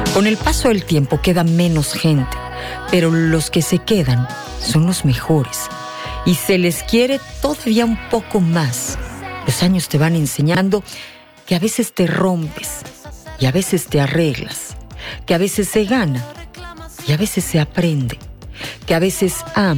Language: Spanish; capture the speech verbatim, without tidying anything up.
Con el paso del tiempo queda menos gente, pero los que se quedan son los mejores y se les quiere todavía un poco más. Los años te van enseñando que a veces te rompes y a veces te arreglas, que a veces se gana y a veces se aprende, que a veces amas